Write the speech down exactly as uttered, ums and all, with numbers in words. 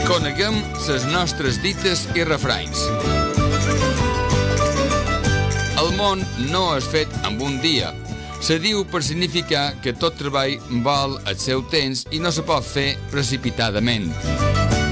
Coneguem les nostres dites i refranys. El món no és fet en un dia. Se diu per significar que tot treball val el seu temps i no se pot fer precipitadament.